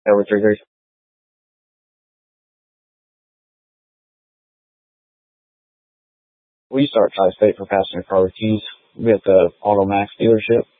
Over triggers. We start Tri-State for passenger car with keys. We at the Auto Max dealership.